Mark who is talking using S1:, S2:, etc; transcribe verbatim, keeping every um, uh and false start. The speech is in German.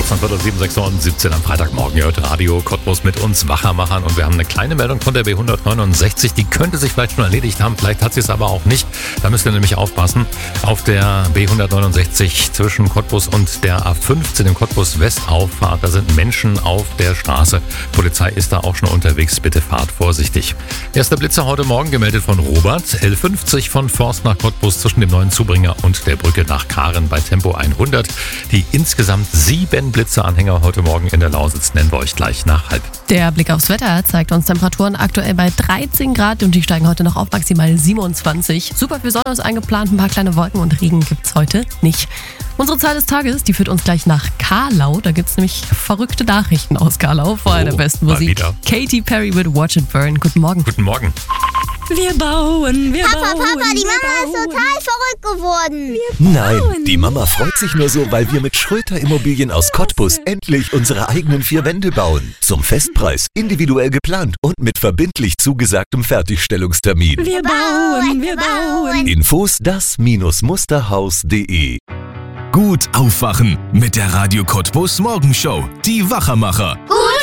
S1: sechs und Viertel sieben, sechs und siebzehn am Freitagmorgen. Ihr hört Radio Cottbus mit uns Wachermachern und wir haben eine kleine Meldung von der B hundertneunundsechzig. Die könnte sich vielleicht schon erledigt haben, vielleicht hat sie es aber auch nicht. Da müsst ihr nämlich aufpassen. Auf der B hundertneunundsechzig zwischen Cottbus und der A fünfzehn im Cottbus Westauffahrt, da sind Menschen auf der Straße. Polizei ist da auch schon unterwegs. Bitte fahrt vorsichtig. Erster Blitzer heute Morgen gemeldet von Robert. L fünfzig von Forst nach Cottbus zwischen dem neuen Zubringer und der Brücke nach Karen bei Tempo hundert. Die insgesamt sieben Blitzeranhänger heute Morgen in der Lausitz nennen wir euch gleich nach halb.
S2: Der Blick aufs Wetter zeigt uns Temperaturen aktuell bei dreizehn Grad und die steigen heute noch auf maximal siebenundzwanzig. Super viel Sonne ist eingeplant, ein paar kleine Wolken und Regen gibt's heute nicht. Unsere Zahl des Tages, die führt uns gleich nach Karlau. Da gibt's nämlich verrückte Nachrichten aus Karlau. Vorher oh, der besten Musik.
S1: Wieder.
S2: Katy Perry mit Watch It Burn. Guten Morgen.
S1: Guten Morgen.
S3: Wir bauen, wir
S4: Papa,
S3: bauen.
S4: Papa, die
S3: wir
S4: Mama
S3: bauen.
S4: ist total verrückt geworden.
S5: Nein, die Mama freut sich nur so, weil wir mit Schröter Immobilien aus Cottbus endlich unsere eigenen vier Wände bauen. Zum Festpreis, individuell geplant und mit verbindlich zugesagtem Fertigstellungstermin.
S3: Wir bauen, wir bauen.
S5: Infos das Musterhaus punkt de.
S6: Gut aufwachen mit der Radio Cottbus Morgenshow. Die Wachermacher.
S4: Gut